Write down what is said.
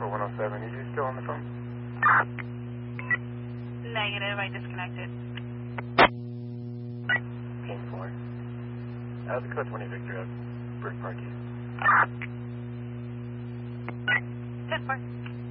107. Are you still on the phone? Negative, I disconnected. King 4. The code 20 Victor at Brick Park East. 10-4.